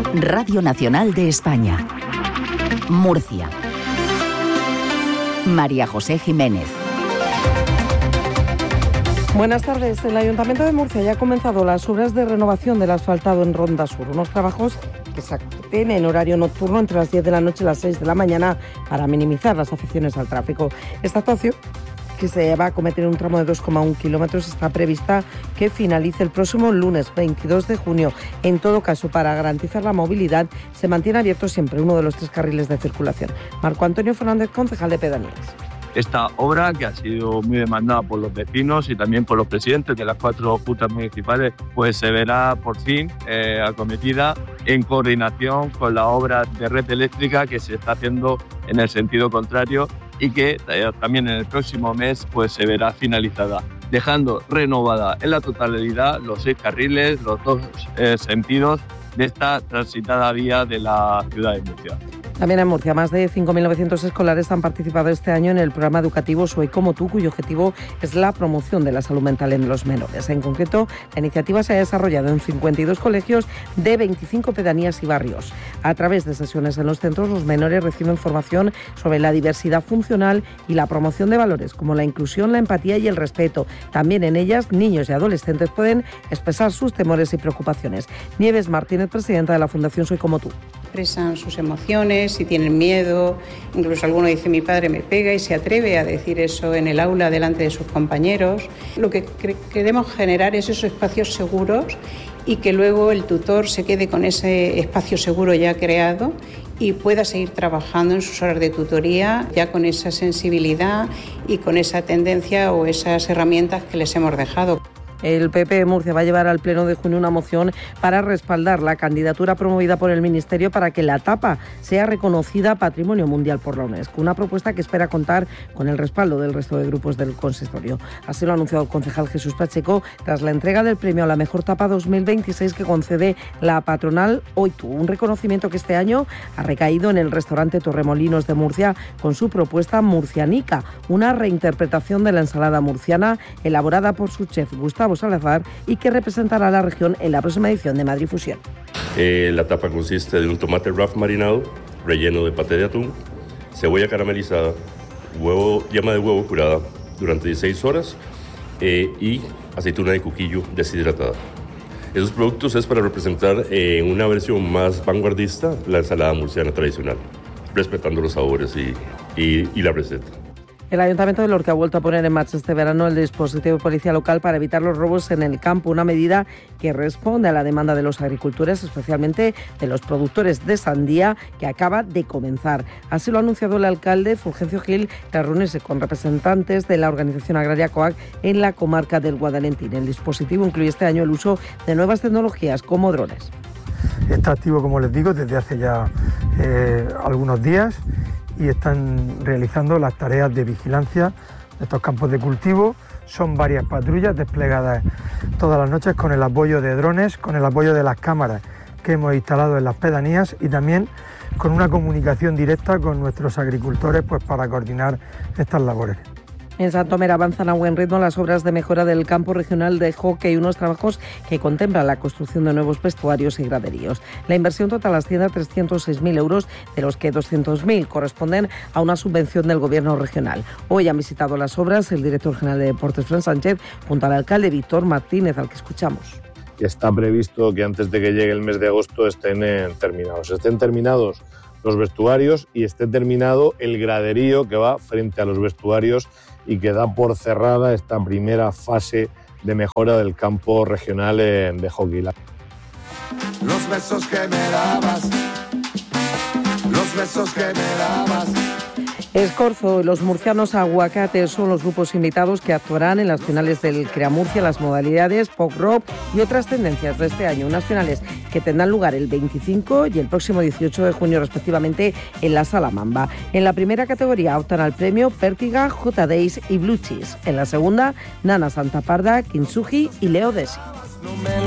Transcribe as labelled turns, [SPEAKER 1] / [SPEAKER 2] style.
[SPEAKER 1] Radio Nacional de España. Murcia. María José Jiménez.
[SPEAKER 2] Buenas tardes. El Ayuntamiento de Murcia ya ha comenzado las obras de renovación del asfaltado en Ronda Sur. Unos trabajos que se hacen en horario nocturno entre las 10 de la noche y las 6 de la mañana para minimizar las afecciones al tráfico. Esta actuación, que se va a acometer en un tramo de 2,1 kilómetros, está prevista que finalice el próximo lunes 22 de junio. En todo caso, para garantizar la movilidad, se mantiene abierto siempre uno de los 3 carriles de circulación. Marco Antonio Fernández, concejal de Pedanías.
[SPEAKER 3] Esta obra, que ha sido muy demandada por los vecinos y también por los presidentes de las 4 juntas municipales, pues se verá por fin acometida en coordinación con la obra de red eléctrica que se está haciendo en el sentido contrario y que también en el próximo mes pues se verá finalizada, dejando renovada en la totalidad los 6 carriles, los 2 sentidos de esta transitada vía de la ciudad de Murcia.
[SPEAKER 2] También en Murcia, más de 5.900 escolares han participado este año en el programa educativo Soy como tú, cuyo objetivo es la promoción de la salud mental en los menores. En concreto, la iniciativa se ha desarrollado en 52 colegios de 25 pedanías y barrios. A través de sesiones en los centros, los menores reciben formación sobre la diversidad funcional y la promoción de valores como la inclusión, la empatía y el respeto. También en ellas, niños y adolescentes pueden expresar sus temores y preocupaciones. Nieves Martínez, presidenta de la Fundación Soy como tú.
[SPEAKER 4] Expresan sus emociones, si tienen miedo, incluso alguno dice mi padre me pega y se atreve a decir eso en el aula delante de sus compañeros. Lo que queremos generar es esos espacios seguros y que luego el tutor se quede con ese espacio seguro ya creado y pueda seguir trabajando en sus horas de tutoría ya con esa sensibilidad y con esa tendencia o esas herramientas que les hemos dejado.
[SPEAKER 2] El PP de Murcia va a llevar al Pleno de junio una moción para respaldar la candidatura promovida por el Ministerio para que la tapa sea reconocida Patrimonio Mundial por la UNESCO. Una propuesta que espera contar con el respaldo del resto de grupos del consistorio. Así lo ha anunciado el concejal Jesús Pacheco tras la entrega del premio a la mejor tapa 2026 que concede la patronal Oitu. Un reconocimiento que este año ha recaído en el restaurante Torremolinos de Murcia con su propuesta Murcianica, una reinterpretación de la ensalada murciana elaborada por su chef Gustavo Salazar y que representará a la región en la próxima edición de Madrid Fusión.
[SPEAKER 5] La tapa consiste de un tomate Ralph marinado, relleno de paté de atún, cebolla caramelizada, yema de huevo curada durante 16 horas y aceituna de cuquillo deshidratada. Esos productos es para representar en una versión más vanguardista la ensalada murciana tradicional, respetando los sabores y la receta.
[SPEAKER 2] El Ayuntamiento de Lorca ha vuelto a poner en marcha este verano el dispositivo de policía local para evitar los robos en el campo, una medida que responde a la demanda de los agricultores, especialmente de los productores de sandía, que acaba de comenzar. Así lo ha anunciado el alcalde Fulgencio Gil tras reunirse con representantes de la organización agraria COAG en la comarca del Guadalentín. El dispositivo incluye este año el uso de nuevas tecnologías como drones.
[SPEAKER 6] Está activo, como les digo, desde hace ya algunos días y están realizando las tareas de vigilancia de estos campos de cultivo. Son varias patrullas desplegadas todas las noches con el apoyo de drones, con el apoyo de las cámaras que hemos instalado en las pedanías y también con una comunicación directa con nuestros agricultores pues para coordinar estas labores.
[SPEAKER 2] En Santomera avanzan a buen ritmo las obras de mejora del campo regional de hockey, unos trabajos que contemplan la construcción de nuevos vestuarios y graderíos. La inversión total asciende a 306.000 euros, de los que 200.000 corresponden a una subvención del Gobierno regional. Hoy han visitado las obras el director general de Deportes, Fran Sánchez, junto al alcalde Víctor Martínez, al que escuchamos.
[SPEAKER 7] Está previsto que antes de que llegue el mes de agosto estén terminados los vestuarios y esté terminado el graderío que va frente a los vestuarios y que da por cerrada esta primera fase de mejora del campo regional de hockey.
[SPEAKER 8] Los besos que me dabas, los besos que me dabas.
[SPEAKER 2] Escorzo y los murcianos Aguacates son los grupos invitados que actuarán en las finales del Crea Murcia, las modalidades pop rock y otras tendencias de este año. Unas finales que tendrán lugar el 25 y el próximo 18 de junio respectivamente en la Sala Mamba. En la primera categoría optan al premio Pértiga, J Days y Blue Cheese. En la segunda, Nana Santaparda, Kintsugi y Leo Desi.